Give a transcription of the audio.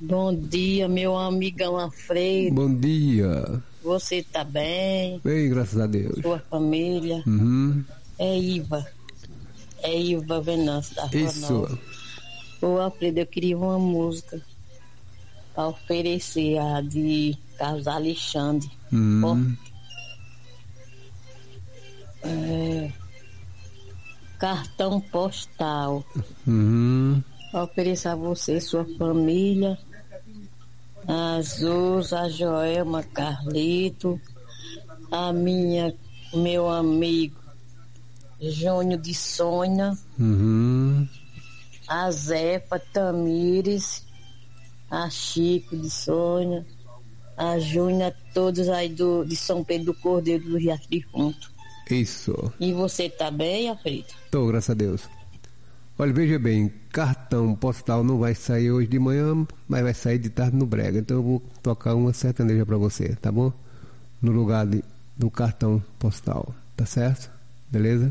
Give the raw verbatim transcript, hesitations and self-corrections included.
Bom dia, meu amigão Alfredo. Bom dia. Você tá bem? Bem, graças a Deus. Sua família? Uhum. É Iva. É Iva Venâncio da Rua Isso. Nova. Ô Alfredo, eu queria uma música para oferecer, a de Carlos Alexandre. Uhum. É, cartão postal. Uhum. Para oferecer a você, sua família, a Zuza, a Joelma, Carlito, a minha, meu amigo Júnior de Sônia, Uhum. a Zefa Tamires, a Chico de Sônia, a Júnia, todos aí do, de São Pedro do Cordeiro do Rio Junto. Isso. E você tá bem, Alfredo? Tô, graças a Deus. Olha, veja bem, cartão postal não vai sair hoje de manhã, mas vai sair de tarde no Brega. Então eu vou tocar uma sertaneja pra você, tá bom? No lugar de, do cartão postal, tá certo? Beleza?